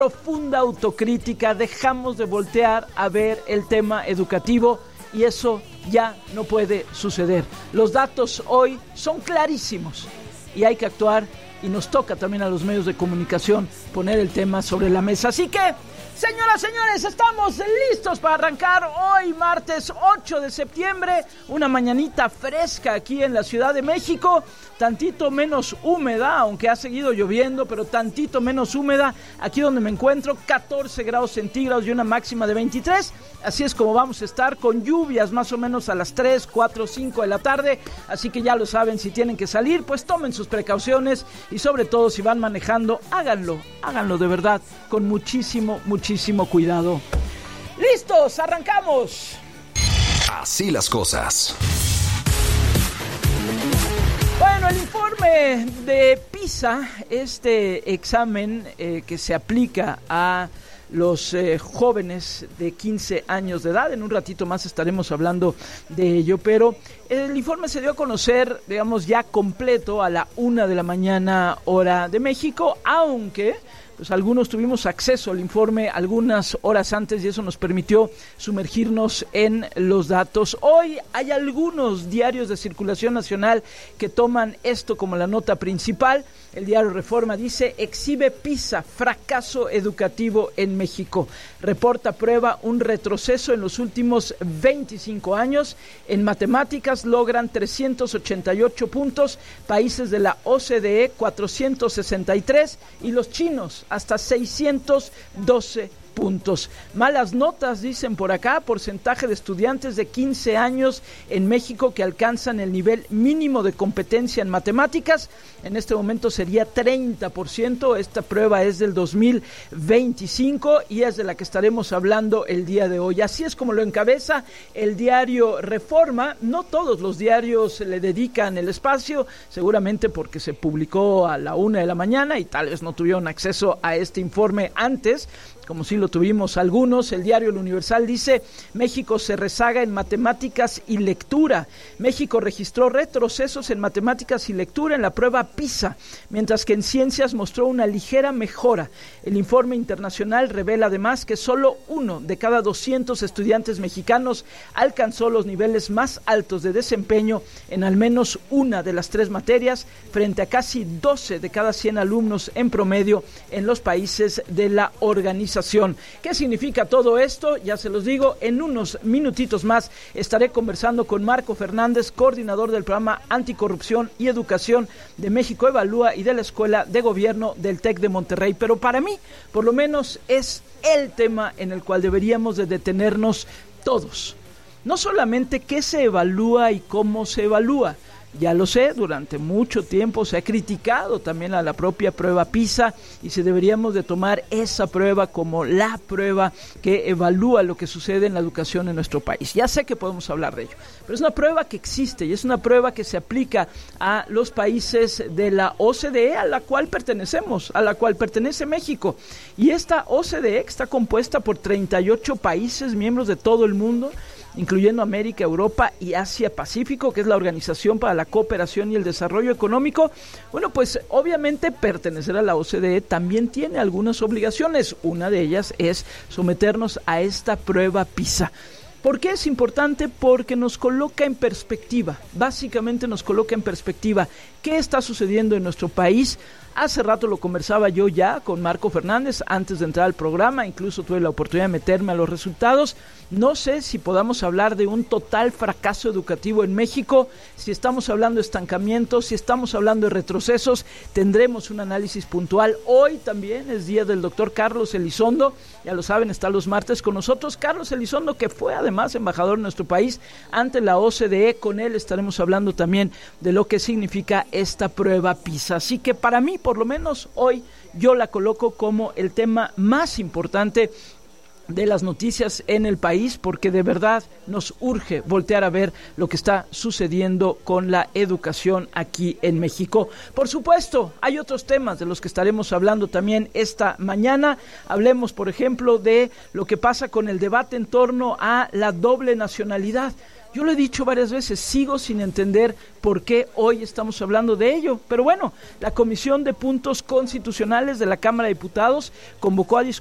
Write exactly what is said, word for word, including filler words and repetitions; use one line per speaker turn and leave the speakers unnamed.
profunda autocrítica, dejamos de voltear a ver el tema educativo y eso ya no puede suceder. Los datos hoy son clarísimos y hay que actuar, y nos toca también a los medios de comunicación poner el tema sobre la mesa. Así que, señoras, señores, estamos listos para arrancar hoy, martes ocho de septiembre, una mañanita fresca aquí en la Ciudad de México, tantito menos húmeda, aunque ha seguido lloviendo, pero tantito menos húmeda, aquí donde me encuentro, catorce grados centígrados y una máxima de veintitrés, así es como vamos a estar, con lluvias más o menos a las tres, cuatro, cinco de la tarde, así que ya lo saben, si tienen que salir, pues tomen sus precauciones, y sobre todo si van manejando, háganlo, háganlo de verdad, con muchísimo, muchísimo cuidado. ¡Listos! ¡Arrancamos!
Así las cosas.
Bueno, el informe de PISA, este examen eh, que se aplica a los eh, jóvenes de quince años de edad, en un ratito más estaremos hablando de ello, pero el informe se dio a conocer, digamos, ya completo a la una de la mañana hora de México, aunque pues algunos tuvimos acceso al informe algunas horas antes y eso nos permitió sumergirnos en los datos. Hoy hay algunos diarios de circulación nacional que toman esto como la nota principal. El diario Reforma dice: exhibe PISA, fracaso educativo en México. Reporta prueba un retroceso en los últimos veinticinco años. En matemáticas logran trescientos ochenta y ocho puntos, países de la O C D E cuatrocientos sesenta y tres y los chinos hasta seiscientos doce puntos. Malas notas, dicen por acá, porcentaje de estudiantes de quince años en México que alcanzan el nivel mínimo de competencia en matemáticas. En este momento sería treinta por ciento. Esta prueba es del dos mil veinticinco y es de la que estaremos hablando el día de hoy. Así es como lo encabeza el diario Reforma. No todos los diarios le dedican el espacio, seguramente porque se publicó a la una de la mañana y tal vez no tuvieron acceso a este informe antes, como sí lo tuvimos algunos. El diario El Universal dice: México se rezaga en matemáticas y lectura. México registró retrocesos en matemáticas y lectura en la prueba PISA, mientras que en ciencias mostró una ligera mejora. El informe internacional revela además que solo uno de cada doscientos estudiantes mexicanos alcanzó los niveles más altos de desempeño en al menos una de las tres materias, frente a casi doce de cada cien alumnos en promedio en los países de la organización. ¿Qué significa todo esto? Ya se los digo, en unos minutitos más estaré conversando con Marco Fernández, coordinador del programa Anticorrupción y Educación de México Evalúa y de la Escuela de Gobierno del TEC de Monterrey. Pero para mí, por lo menos, es el tema en el cual deberíamos de detenernos todos. No solamente qué se evalúa y cómo se evalúa. Ya lo sé, durante mucho tiempo se ha criticado también a la propia prueba PISA y si deberíamos de tomar esa prueba como la prueba que evalúa lo que sucede en la educación en nuestro país. Ya sé que podemos hablar de ello, pero es una prueba que existe y es una prueba que se aplica a los países de la O C D E, a la cual pertenecemos, a la cual pertenece México. Y esta O C D E está compuesta por treinta y ocho países miembros de todo el mundo, incluyendo América, Europa y Asia Pacífico, que es la Organización para la Cooperación y el Desarrollo Económico. Bueno, pues obviamente pertenecer a la O C D E también tiene algunas obligaciones. Una de ellas es someternos a esta prueba PISA. ¿Por qué es importante? Porque nos coloca en perspectiva, básicamente nos coloca en perspectiva qué está sucediendo en nuestro país. Hace rato lo conversaba yo ya con Marco Fernández antes de entrar al programa, incluso tuve la oportunidad de meterme a los resultados. No sé si podamos hablar de un total fracaso educativo en México, si estamos hablando de estancamiento, si estamos hablando de retrocesos. Tendremos un análisis puntual. Hoy también es día del doctor Carlos Elizondo, ya lo saben, está los martes con nosotros. Carlos Elizondo, que fue además embajador en nuestro país ante la O C D E, con él estaremos hablando también de lo que significa esta prueba PISA. Así que para mí, por lo menos hoy, yo la coloco como el tema más importante de las noticias en el país, porque de verdad nos urge voltear a ver lo que está sucediendo con la educación aquí en México. Por supuesto, hay otros temas de los que estaremos hablando también esta mañana. Hablemos, por ejemplo, de lo que pasa con el debate en torno a la doble nacionalidad. Yo lo he dicho varias veces, sigo sin entender por qué hoy estamos hablando de ello. Pero bueno, la Comisión de Puntos Constitucionales de la Cámara de Diputados convocó a discutir